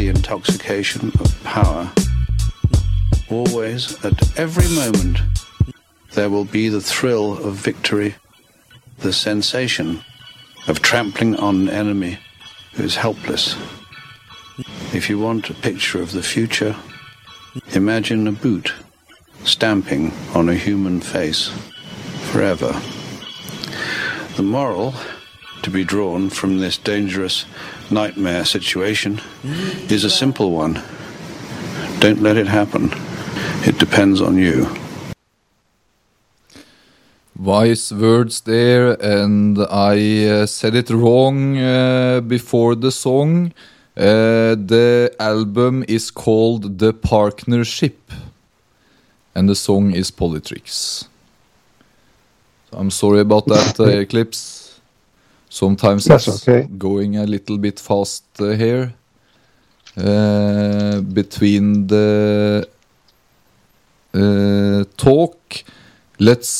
the intoxication of power. Always, at every moment, there will be the thrill of victory, the sensation of trampling on an enemy who is helpless. If you want a picture of the future, imagine a boot stamping on a human face forever. The moral to be drawn from this dangerous nightmare situation is a simple one. Don't let it happen. It depends on you. Wise words there, and I said it wrong before the song. The album is called The Partnership, and the song is Politrix. So I'm sorry about that, Eclipse. Sometimes That's it's okay. going a little bit fast here. Between the talk, let's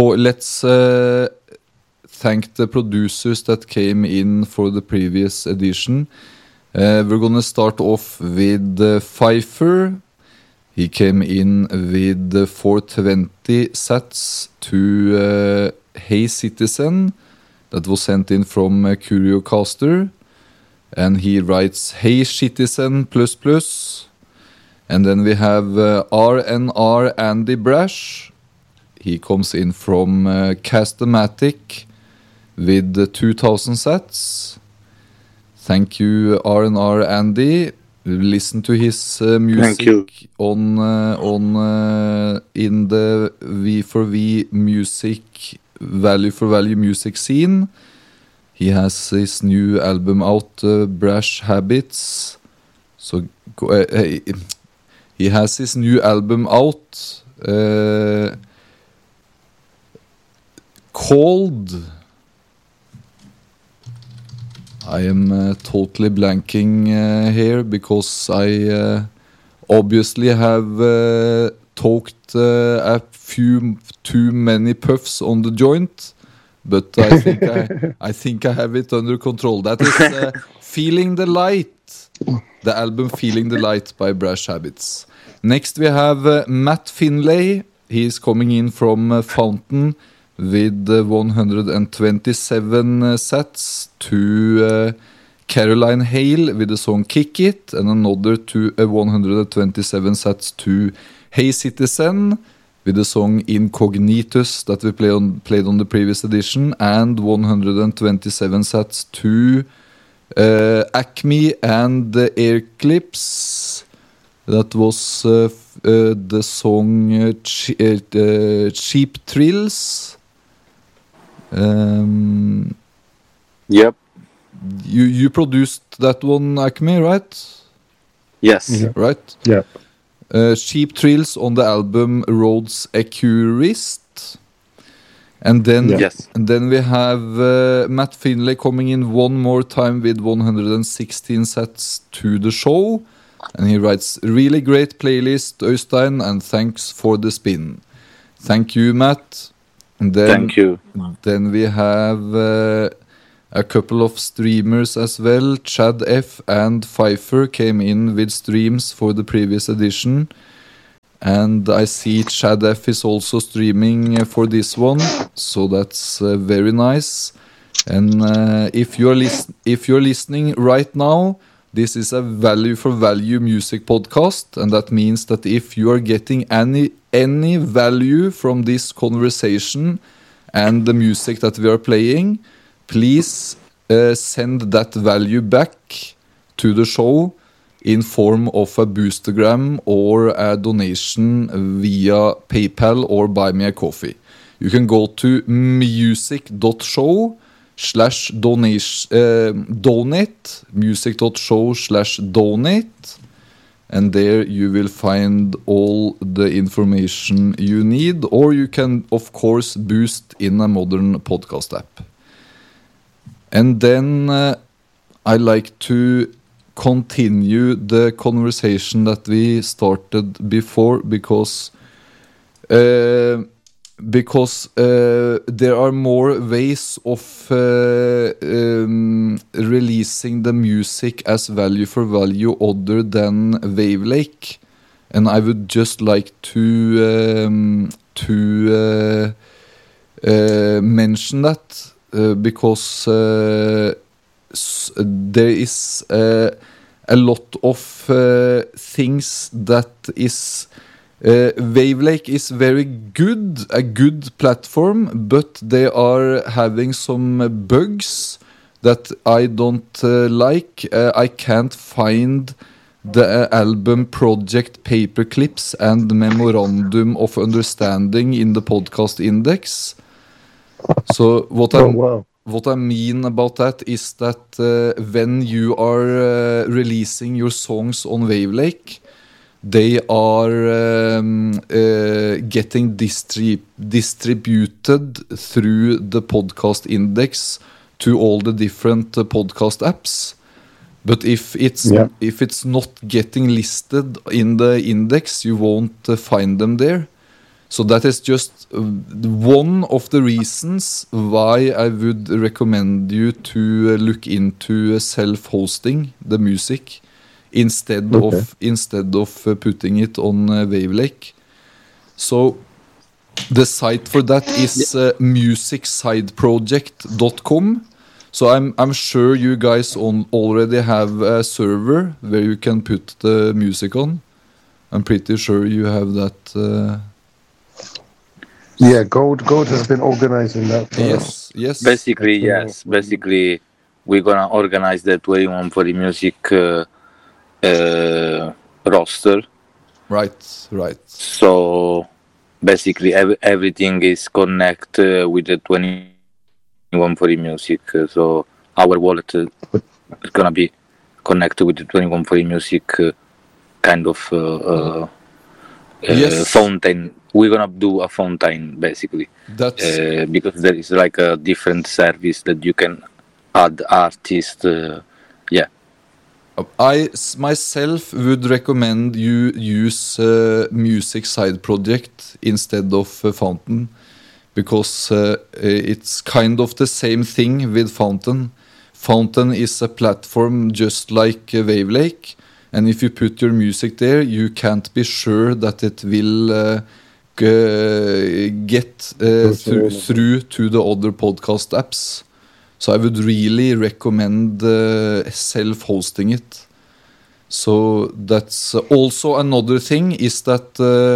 thank the producers that came in for the previous edition. We're gonna start off with Pfeiffer. He came in with 420 sats to Hey Citizen that was sent in from CurioCaster, and he writes Hey Citizen ++. And then we have RNR Andy Brash. He comes in from Castamatic with 2000 sats. Thank you, R&R Andy. Listen to his music on in the V4V music value for value music scene. He has his new album out, Brash Habits. So he has his new album out called. I am totally blanking here because I obviously have talked a few too many puffs on the joint, but I think I have it under control. That is Feeling the Light, the album Feeling the Light by Brash Habits. Next we have Matt Finlay. He is coming in from Fountain with 127 sats to Caroline Hale with the song Kick It, and another to 127 sats to Hey Citizen with the song Incognitus that we played on the previous edition, and 127 sats to Acme and the Airclips. That was the song Cheap Thrills. Yep. You produced that one, Acme, right? Yes. Yeah. Right? Yeah. Cheap Thrills on the album Rhodes Accurist. And then, Yes. and then we have Matt Finlay coming in one more time with 116 sets to the show. And he writes, really great playlist, Øystein, and thanks for the spin. Thank you, Matt. And then, Thank you. Then we have a couple of streamers as well. Chad F and Pfeiffer came in with streams for the previous edition. And I see Chad F is also streaming for this one. So that's very nice. And if you're listening right now, this is a value for value music podcast, and that means that if you are getting any value from this conversation and the music that we are playing, please send that value back to the show in form of a boostergram or a donation via PayPal or Buy Me a Coffee. You can go to music.show/donate, music.show/donate, and there you will find all the information you need, or you can of course boost in a modern podcast app. And then I like to continue the conversation that we started before, because because there are more ways of releasing the music as value for value other than Wavelake, and I would just like to mention that because there is a lot of things that is Wavelake is very good, a good platform, but they are having some bugs that I don't like. I can't find the album project paperclips and memorandum of understanding in the podcast index. So what I mean about that is that when you are releasing your songs on Wavelake, they are getting distributed through the podcast index to all the different podcast apps. But if it's not getting listed in the index, you won't find them there. So that is just one of the reasons why I would recommend you to look into self-hosting the music instead of putting it on Wavelake. So the site for that is musicsideproject.com. So I'm sure you guys already have a server where you can put the music on. I'm pretty sure you have that. Yeah, Gold has been organizing that. Yes. Basically, yes. Basically, we're gonna organize the 21 for the music roster. Right. So basically, everything is connected with the 21 for the music. So our wallet is gonna be connected with the 21 for the music kind of fountain. We're gonna do a fountain basically. That's because there is like a different service that you can add artists. I myself would recommend you use Music Side Project instead of Fountain, because it's kind of the same thing with Fountain. Fountain is a platform just like Wavelake, and if you put your music there, you can't be sure that it will get through to the other podcast apps. So I would really recommend self-hosting it. So that's also another thing is that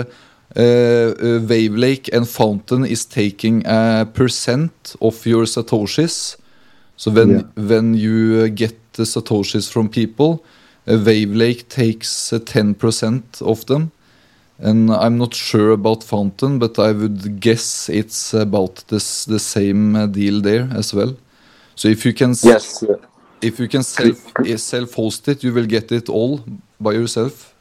Wavelake and Fountain is taking a % of your satoshis. So when you get the satoshis from people, Wavelake takes 10% of them. And I'm not sure about Fountain, but I would guess it's about the same deal there as well. So if you can self-host it, you will get it all by yourself.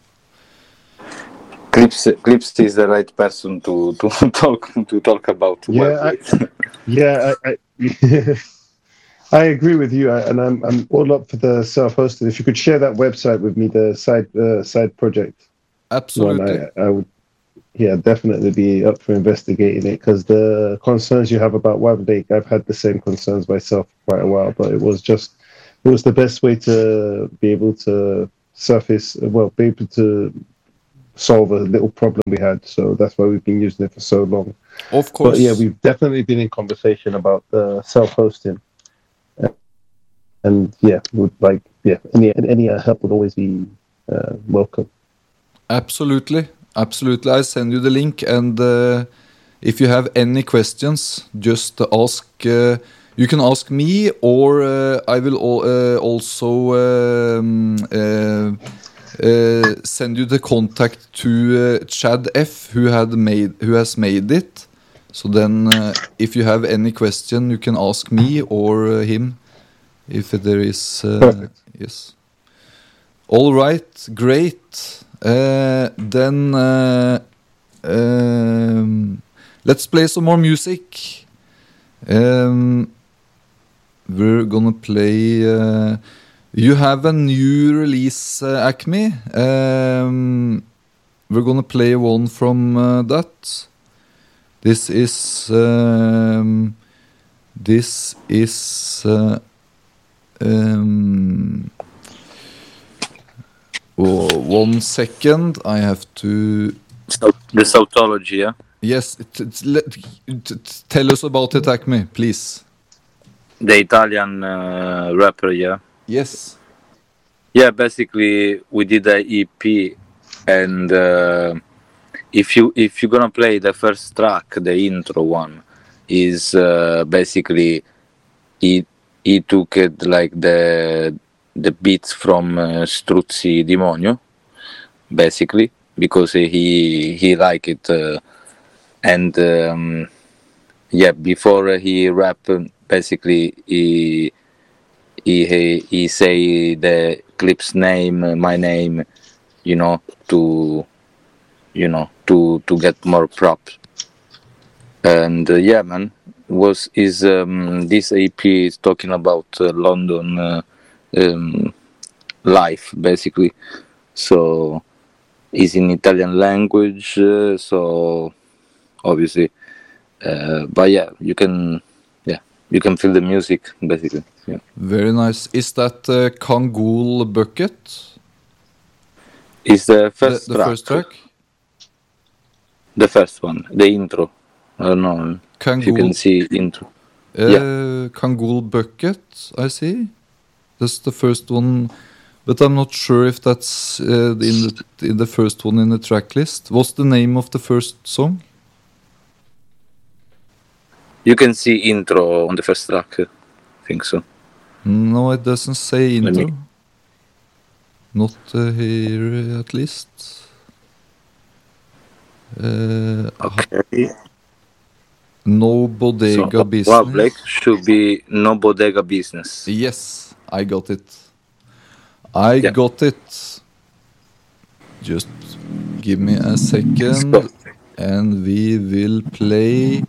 Clips is the right person to talk about. I agree with you, and I'm all up for the self-hosting. If you could share that website with me, the side project. Absolutely. I would, definitely be up for investigating it, because the concerns you have about Wavelake, I've had the same concerns myself for quite a while, but it was the best way to be able to be able to solve a little problem we had. So that's why we've been using it for so long. Of course. But we've definitely been in conversation about the self-hosting. And any help would always be welcome. Absolutely. I send you the link, and if you have any questions, just ask. You can ask me, or I will also send you the contact to Chad F, who has made it. So then, if you have any question, you can ask me or him. If there is, yes. All right, great. Then let's play some more music. We're gonna play. You have a new release, Acme. We're gonna play one from that. This is um, 1 second. I have to. So the Southology, yeah. Yes, tell us about it, Acme, please. The Italian rapper, yeah. Yes. Yeah, basically we did a EP, and if you're gonna play the first track, the intro one, is basically he took it like the beats from Struzzi Demonio, basically, because he liked it, and yeah, before he rap, basically he say the clip's name, my name, to get more props. And yeah, man, this EP is talking about London life, basically. So it's in Italian language, so obviously, but yeah, you can feel the music, basically. Yeah. Very nice. Is that Kangol Bucket? It's the first the track. first track? The first one, the intro. I don't know if you can see intro. Kangol Bucket, I see. That's the first one, but I'm not sure if that's in the first one in the track list. What's the name of the first song? You can see intro on the first track. I think so. No, it doesn't say intro. Not here, at least. Okay. No Bodega Business. Wow, Blake, should be No Bodega Business. Yes, I got it. Got it. Just give me a second, and we will play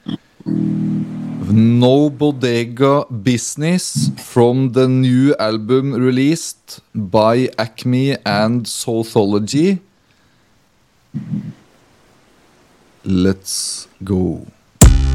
No Bodega Business from the new album released by Acme and Southology. Let's go.